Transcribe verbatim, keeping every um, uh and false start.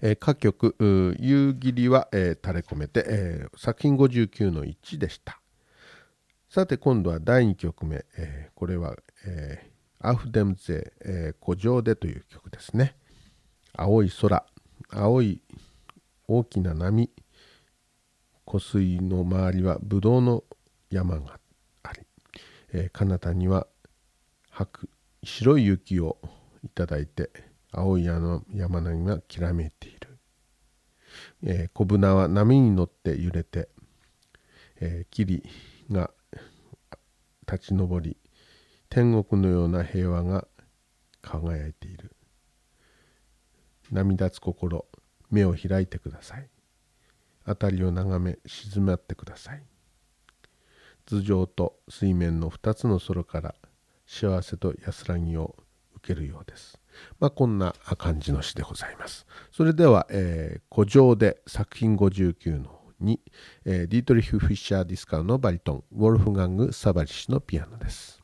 えー、歌曲夕霧は、えー、垂れ込めて、えー、作品ごじゅうきゅうのいちでした。さて今度はだいにきょくめ、えー、これは、えー、アフデムゼ、えー、古城でという曲ですね。青い空、青い大きな波、湖水の周りはブドウの山があり、えー、彼方には白白い雪をいただいて、青い山並みがきらめいている。えー、小舟は波に乗って揺れて、えー、霧が立ち上り、天国のような平和が輝いている。波立つ心、目を開いてください。辺りを眺め静まってください。頭上と水面の二つの空から幸せと安らぎを受けるようです。まあこんな感じの詩でございます。それでは、えー、古城で作品ごじゅうきゅうのに、えー、ディートリヒ・フィッシャー・ディスカウのバリトン、ウォルフガング・サバリ氏のピアノです。